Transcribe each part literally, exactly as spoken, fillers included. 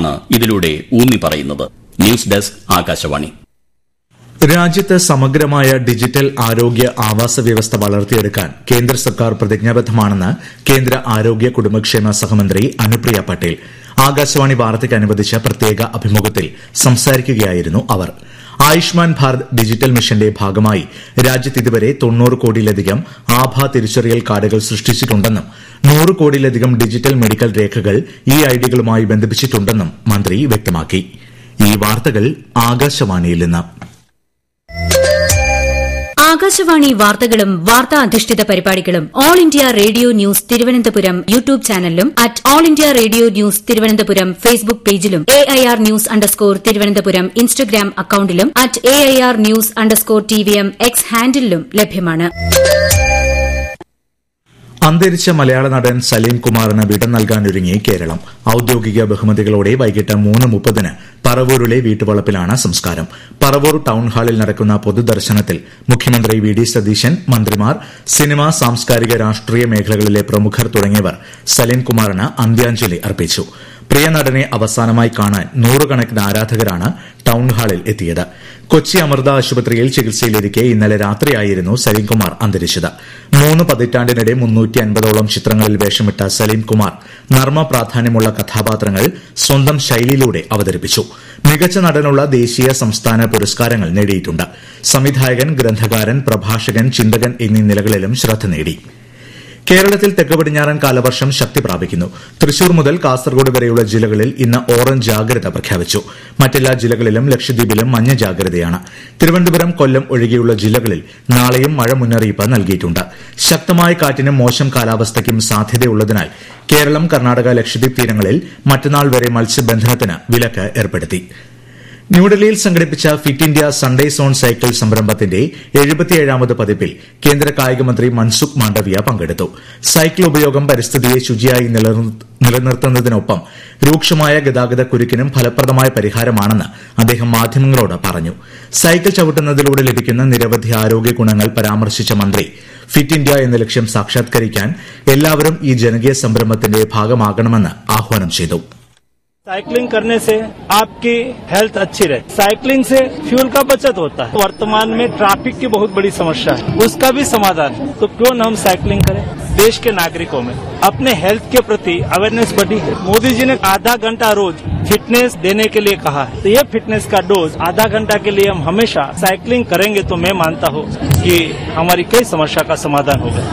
ഇതിലൂടെ ഊന്നി പറയുന്നത്. News desk Akashvani. രാജ്യത്ത് സമഗ്രമായ ഡിജിറ്റൽ ആരോഗ്യ ആവാസ വ്യവസ്ഥ വളർത്തിയെടുക്കാൻ കേന്ദ്ര സർക്കാർ പ്രതിജ്ഞാബദ്ധമാണെന്ന് കേന്ദ്ര ആരോഗ്യ കുടുംബക്ഷേമ സഹമന്ത്രി അനുപ്രിയ പട്ടേൽ ആകാശവാണി വാർത്തയ്ക്ക് അനുവദിച്ച പ്രത്യേക അഭിമുഖത്തിൽ സംസാരിക്കുകയായിരുന്നു അവർ. ആയുഷ്മാൻ ഭാരത് ഡിജിറ്റൽ മിഷന്റെ ഭാഗമായി രാജ്യത്ത് ഇതുവരെ തൊണ്ണൂറ് കോടിയിലധികം ആഭ തിരിച്ചറിയൽ കാർഡുകൾ സൃഷ്ടിച്ചിട്ടുണ്ടെന്നും നൂറ് കോടിയിലധികം ഡിജിറ്റൽ മെഡിക്കൽ രേഖകൾ ഈ ഐഡികളുമായി ബന്ധിപ്പിച്ചിട്ടുണ്ടെന്നും മന്ത്രി വ്യക്തമാക്കി. ഈ വാർത്തകൾ ആകാശവാണിയിൽ നിന്ന്. ആകാശവാണി വാർത്തകളും വാർത്താ അധിഷ്ഠിത പരിപാടികളും all India radio news Thiruvananthapuram YouTube ചാനലിലും at all India radio news Thiruvananthapuram Facebook പേജിലും A I R news underscore Thiruvananthapuram Instagram അക്കൌണ്ടിലും at A I R news underscore T V M X ഹാൻഡിലും ലഭ്യമാണ്. അന്തരിച്ച മലയാള നടൻ സലീം കുമാറിന് വിട നൽകാനൊരുങ്ങി കേരളം. ഔദ്യോഗിക ബഹുമതികളോടെ വൈകിട്ട് മൂന്ന് മുപ്പതിന് പറവൂരിലെ വീട്ടുവളപ്പിലാണ് സംസ്കാരം. പറവൂർ ടൌൺ ഹാളിൽ നടക്കുന്ന പൊതുദർശനത്തിൽ മുഖ്യമന്ത്രി വി ഡി സതീശൻ, മന്ത്രിമാർ, സിനിമ, സാംസ്കാരിക, രാഷ്ട്രീയ മേഖലകളിലെ പ്രമുഖർ തുടങ്ങിയവർ സലീം കുമാറിന് അന്ത്യാഞ്ജലി അർപ്പിച്ചു. പ്രിയ നടനെ അവസാനമായി കാണാൻ നൂറുകണക്കിന് ആരാധകരാണ് ടൌൺ ഹാളിൽ എത്തിയത്. കൊച്ചി അമൃത ആശുപത്രിയിൽ ചികിത്സയിലിരിക്കെ ഇന്നലെ രാത്രിയായിരുന്നു സലീംകുമാർ അന്തരിച്ചത്. മൂന്ന് പതിറ്റാണ്ടിനിടെ മുന്നൂറ്റി അൻപതോളം ചിത്രങ്ങളിൽ വേഷമിട്ട സലീംകുമാർ നർമ്മ പ്രാധാന്യമുള്ള കഥാപാത്രങ്ങൾ സ്വന്തം ശൈലിയിലൂടെ അവതരിപ്പിച്ചു. മികച്ച നടനുള്ള ദേശീയ, സംസ്ഥാന പുരസ്കാരങ്ങൾ നേടിയിട്ടുണ്ട്. സംവിധായകൻ, ഗ്രന്ഥകാരൻ, പ്രഭാഷകൻ, ചിന്തകൻ എന്നീ നിലകളിലും ശ്രദ്ധ നേടി. കേരളത്തിൽ തെക്ക് പടിഞ്ഞാറൻ കാലവർഷം ശക്തി പ്രാപിക്കുന്നു. തൃശൂർ മുതൽ കാസർഗോഡ് വരെയുള്ള ജില്ലകളിൽ ഇന്ന് ഓറഞ്ച് ജാഗ്രത പ്രഖ്യാപിച്ചു. മറ്റെല്ലാ ജില്ലകളിലും ലക്ഷദ്വീപിലും മഞ്ഞ ജാഗ്രതയാണ്. തിരുവനന്തപുരം, കൊല്ലം ഒഴികെയുള്ള ജില്ലകളിൽ നാളെയും മഴ മുന്നറിയിപ്പ് നൽകിയിട്ടുണ്ട്. ശക്തമായ കാറ്റിനും മോശം കാലാവസ്ഥയ്ക്കും സാധ്യതയുള്ളതിനാൽ കേരളം, കർണാടക, ലക്ഷദ്വീപ് തീരങ്ങളിൽ മറ്റന്നാൾ വരെ മത്സ്യബന്ധനത്തിന് വിലക്ക് ഏർപ്പെടുത്തി. ന്യൂഡൽഹിയിൽ സംഘടിപ്പിച്ച fit India Sunday zone cycle സംരംഭത്തിന്റെ എഴുപത്തിയേഴാമത് പതിപ്പിൽ കേന്ദ്ര കായികമന്ത്രി മൻസുഖ് മാണ്ഡവ്യ പങ്കെടുത്തു. സൈക്കിൾ ഉപയോഗം പരിസ്ഥിതിയെ ശുചിയായി നിലനിർത്തുന്നതിനൊപ്പം രൂക്ഷമായ ഗതാഗത കുരുക്കിനും ഫലപ്രദമായ പരിഹാരമാണെന്ന് അദ്ദേഹം മാധ്യമങ്ങളോട് പറഞ്ഞു. സൈക്കിൾ ചവിട്ടുന്നതിലൂടെ ലഭിക്കുന്ന നിരവധി ആരോഗ്യ ഗുണങ്ങൾ പരാമർശിച്ച മന്ത്രി ഫിറ്റ് ഇന്ത്യ എന്ന ലക്ഷ്യം സാക്ഷാത്കരിക്കാൻ എല്ലാവരും ഈ ജനകീയ സംരംഭത്തിന്റെ ഭാഗമാകണമെന്ന് ആഹ്വാനം ചെയ്തു. साइकिलिंग करने से आपकी हेल्थ अच्छी रहे. साइकिलिंग से फ्यूल का बचत होता है. वर्तमान में ट्रैफिक की बहुत बड़ी समस्या है, उसका भी समाधान है. तो क्यों न हम साइकिलिंग करें. देश के नागरिकों में अपने हेल्थ के प्रति अवेयरनेस बढ़ी है. मोदी जी ने आधा घंटा रोज फिटनेस देने के लिए कहा है. तो ये फिटनेस का डोज आधा घंटा के लिए हम हमेशा साइकिलिंग करेंगे तो मैं मानता हूँ कि हमारी कई समस्या का समाधान होगा.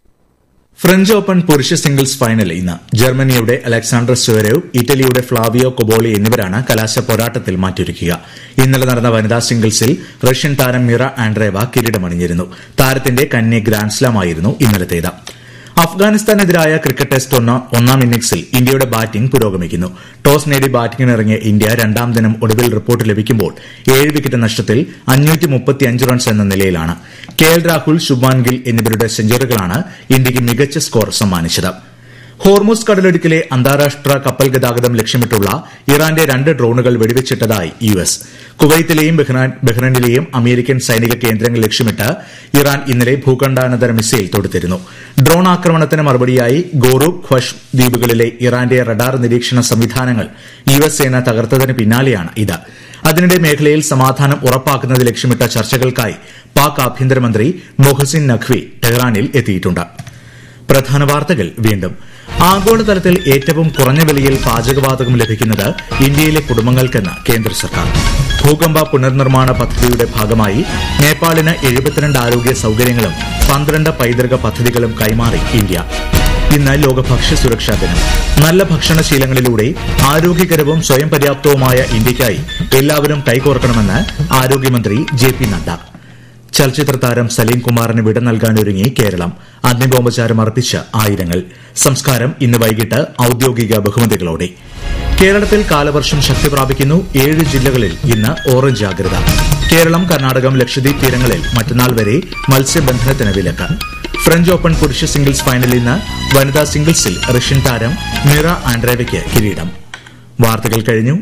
ഫ്രഞ്ച് ഓപ്പൺ പുരുഷ സിംഗിൾസ് ഫൈനൽ ഇന്ന്. ജർമ്മനിയുടെ അലക്സാണ്ടർ സ്വരേവ്, ഇറ്റലിയുടെ ഫ്ലാവിയോ കൊബോളി എന്നിവരാണ് കലാശ പോരാട്ടത്തിൽ മാറ്റൊരുക്കുക. ഇന്നലെ നടന്ന വനിതാ സിംഗിൾസിൽ റഷ്യൻ താരം മിറ ആൻഡ്രേവ കിരീടമണിഞ്ഞിരുന്നു. താരത്തിന്റെ കന്നി ഗ്രാൻഡ്സ്ലാമായിരുന്നു ഇന്നലത്തേത്. അഫ്ഗാനിസ്ഥാനെതിരായ ക്രിക്കറ്റ് ടെസ്റ്റ് ഒന്നാം ഇന്നിംഗ്സിൽ ഇന്ത്യയുടെ ബാറ്റിംഗ് പുരോഗമിക്കുന്നു. ടോസ് നേടി ബാറ്റിംഗിനിറങ്ങിയ ഇന്ത്യ രണ്ടാം ദിനം ഒടുവിൽ റിപ്പോർട്ട് ലഭിക്കുമ്പോൾ ഏഴ് വിക്കറ്റ് നഷ്ടത്തിൽ അഞ്ഞൂറ്റി മുപ്പത്തിയഞ്ച് റൺസ് എന്ന നിലയിലാണ്. കെ എൽ രാഹുൽ, ശുഭ്മാൻ ഗിൽ എന്നിവരുടെ സെഞ്ചുറികളാണ് ഇന്ത്യയ്ക്ക് മികച്ച സ്കോർ സമ്മാനിച്ചത്. ഹോർമുസ് കടലിടുക്കിലെ അന്താരാഷ്ട്ര കപ്പൽ ഗതാഗതം ലക്ഷ്യമിട്ടുള്ള ഇറാന്റെ രണ്ട് ഡ്രോണുകൾ വെടിവെച്ചിട്ടതായി യു എസ്. കുവൈത്തിലെയും ബഹ്റൈനിലെയും അമേരിക്കൻ സൈനിക കേന്ദ്രങ്ങൾ ലക്ഷ്യമിട്ട് ഇറാൻ ഇന്നലെ ഭൂഖണ്ഡാനന്തര മിസൈൽ തൊടുത്തിരുന്നു. ഡ്രോൺ ആക്രമണത്തിന് മറുപടിയായി ഗോറൂബ്, ഖ്വഷ് ദ്വീപുകളിലെ ഇറാന്റെ റഡാർ നിരീക്ഷണ സംവിധാനങ്ങൾ യു എസ് സേന തകർത്തതിന് പിന്നാലെയാണ് ഇത്. അതിനിടെ മേഖലയിൽ സമാധാനം ഉറപ്പാക്കുന്നത് ലക്ഷ്യമിട്ട ചർച്ചകൾക്കായി പാക് ആഭ്യന്തരമന്ത്രി മൊഹസിൻ നഖ്വി ടെഹ്റാനിൽ എത്തിയിട്ടുണ്ട്. പ്രധാന വാർത്തകൾ വീണ്ടും. ആഗോളതലത്തിൽ ഏറ്റവും കുറഞ്ഞ വിലയിൽ പാചകവാതകം ലഭിക്കുന്നത് ഇന്ത്യയിലെ കുടുംബങ്ങൾക്കെന്ന് കേന്ദ്ര സർക്കാർ. ഭൂകമ്പ പുനർനിർമ്മാണ പദ്ധതിയുടെ ഭാഗമായി നേപ്പാളിന് എഴുപത്തിരണ്ട് ആരോഗ്യ സൌകര്യങ്ങളും പന്ത്രണ്ട് പൈതൃക പദ്ധതികളും കൈമാറി ഇന്ത്യ. ഇന്ന് ലോക ഭക്ഷ്യസുരക്ഷാ ദിനം. നല്ല ഭക്ഷണശീലങ്ങളിലൂടെ ആരോഗ്യകരവും സ്വയം പര്യാപ്തവുമായ ഇന്ത്യയ്ക്കായി എല്ലാവരും കൈകോർക്കണമെന്ന് ആരോഗ്യമന്ത്രി ജെ പി നദ്ദ. ചലച്ചിത്ര താരം സലീം കുമാറിന് വിട നൽകാനൊരുങ്ങി കേരളം. അഗ്നിബോംബചാരം അർപ്പിച്ച് ആയിരങ്ങൾ. സംസ്കാരം ഇന്ന് വൈകിട്ട് ഔദ്യോഗിക ബഹുമതികളോടെ. കേരളത്തിൽ കാലവർഷം ശക്തി പ്രാപിക്കുന്നു. ഏഴ് ജില്ലകളിൽ ഇന്ന് ഓറഞ്ച് ജാഗ്രത. കേരളം, കർണാടകം, ലക്ഷദ്വീപ് തീരങ്ങളിൽ മറ്റന്നാൾ വരെ മത്സ്യബന്ധനത്തിന് വിലക്ക്. ഫ്രഞ്ച് ഓപ്പൺ പുരുഷ സിംഗിൾസ് ഫൈനലിൽ ഇന്ന്. വനിതാ സിംഗിൾസിൽ റഷ്യൻ താരം മിറ ആൻഡ്രേവയ്ക്ക് കിരീടം. വാർത്തകൾ കഴിഞ്ഞു.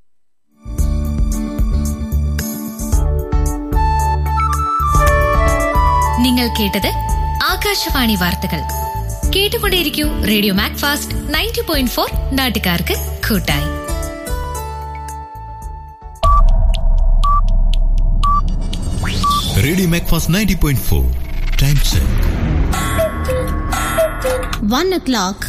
നിങ്ങൾ കേട്ടത് ആകാശവാണി വാർത്തകൾ. കേട്ടുകൊണ്ടേയിരിക്കൂ radio Mac fast ninety point four. നാട്ടുകാർക്ക് കൂട്ടായി. Radio Macfast ninety point four. Time check. One o'clock.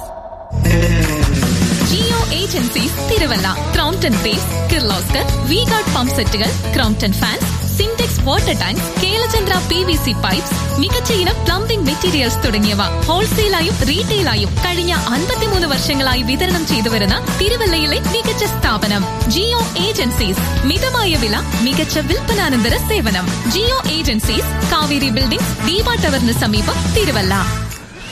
Jio agencies Thiruvalla, Crompton base, Kirloskar, V guard pump സെറ്റുകൾ, Crompton fans, Sintex water tank, Kelachandra P V C pipes, മികച്ച ഇനം പ്ലംബിംഗ് മെറ്റീരിയൽസ് തുടങ്ങിയവ ഹോൾസെയിലായും റീറ്റെയിലായും കഴിഞ്ഞ അൻപത്തിമൂന്ന് വർഷങ്ങളായി വിതരണം ചെയ്തുവരുന്ന തിരുവല്ലയിലെ മികച്ച സ്ഥാപനം ജിയോ ഏജൻസീസ്. മിതമായ വില, മികച്ച വിൽപ്പനാനന്തര സേവനം. ജിയോ ഏജൻസീസ്, കാവേരി ബിൽഡിംഗ്, ദീപ ടവറിന് സമീപം, തിരുവല്ല.